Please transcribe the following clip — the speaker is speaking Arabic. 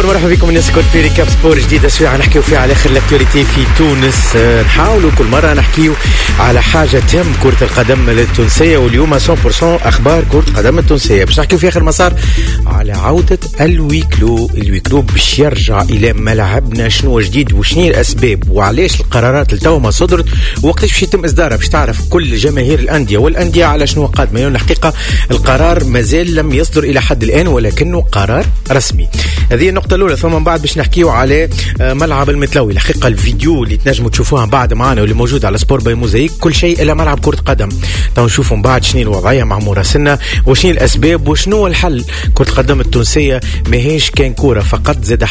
بونجور، مرحبا بكم الناس الكل في ريكاب سبور جديدة سريعة نحكيو فيها على آخر الأكتواليتي في تونس. نحاولوا كل مرة نحكيو على حاجة تهم كرة القدم التونسية، واليوم 100% أخبار كرة القدم التونسية. باش نحكيو في آخر مسار على عودة الويكلو باش يرجع إلى ملعبنا. شنو جديد وشنو الأسباب وعلاش القرارات التو ما صدرت ووقتاش باش يتم إصدارها، باش تعرف كل جماهير الأندية والأندية على شنو قادمة. الحقيقة القرار مازال لم يصدر إلى حد الآن ولكنه قرار رسمي. هذه النقطة الأولى. ثم بعد باش نحكيو على ملعب المتلوي. الحقيقة الفيديو اللي تنجموا تشوفوها بعد معنا واللي موجود على سبور باي موزايك كل شيء إلا ملعب كرة قدم. تو نشوفوا من بعد شنو الوضعية مع مراسلنا وشنو الأسباب وشنو الحل. كرة القدم التونسية ماهيش كان كورة فقط، زاد